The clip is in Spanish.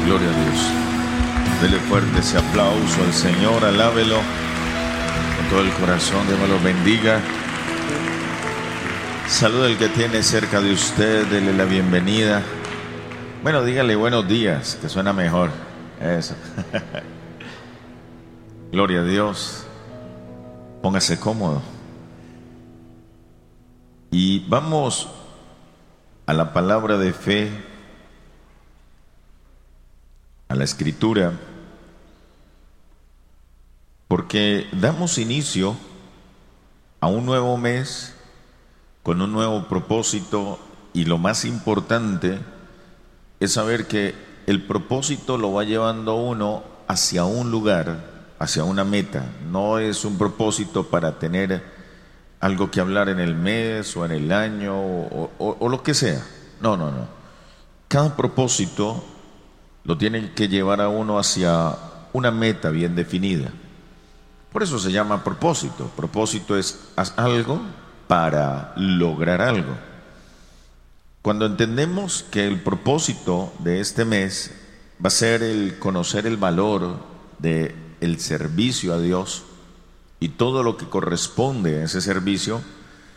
Gloria a Dios. Dele fuerte ese aplauso al Señor, alábelo con todo el corazón, Dios me lo bendiga. Saluda al que tiene cerca de usted, dele la bienvenida. Bueno, dígale buenos días, que suena mejor. Eso. Gloria a Dios. Póngase cómodo. Y vamos a la palabra de fe, a la Escritura, porque damos inicio a un nuevo mes con un nuevo propósito, y lo más importante es saber que el propósito lo va llevando a uno hacia un lugar, hacia una meta. No es un propósito para tener algo que hablar en el mes o en el año o lo que sea. No. Cada propósito lo tiene que llevar a uno hacia una meta bien definida. Por eso se llama propósito. Propósito es haz algo para lograr algo. Cuando entendemos que el propósito de este mes va a ser el conocer el valor del servicio a Dios y todo lo que corresponde a ese servicio,